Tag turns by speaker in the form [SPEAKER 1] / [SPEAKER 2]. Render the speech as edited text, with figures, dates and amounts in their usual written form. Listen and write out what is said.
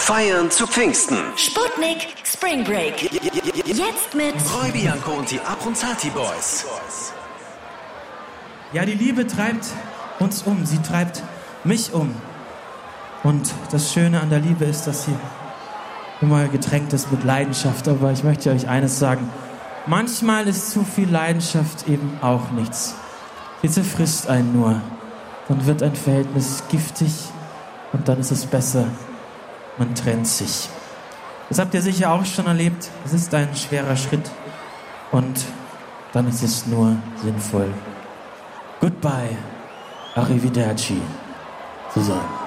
[SPEAKER 1] Feiern zu Pfingsten.
[SPEAKER 2] Sputnik Spring Break. Jetzt mit
[SPEAKER 1] Roy Bianco und die Abronzati Boys.
[SPEAKER 3] Ja, die Liebe treibt uns um, sie treibt mich um. Und das Schöne an der Liebe ist, dass sie immer getränkt ist mit Leidenschaft. Aber ich möchte euch eines sagen, manchmal ist zu viel Leidenschaft eben auch nichts. Sie zerfrisst einen nur. Dann wird ein Verhältnis giftig und dann ist es besser, man trennt sich. Das habt ihr sicher auch schon erlebt. Es ist ein schwerer Schritt und dann ist es nur sinnvoll, Goodbye, Arrivederci zu sagen.